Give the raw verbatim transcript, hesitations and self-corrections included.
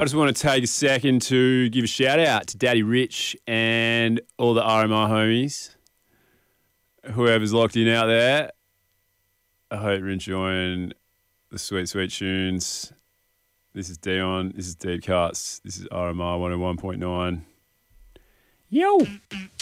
I just want to take a second to give a shout out to Daddy Rich and all the R M I homies. Whoever's locked in out there, I hope you're enjoying the sweet, sweet tunes. This is Dion. This is Deep Cuts. This is R M I one oh one point nine. Yo!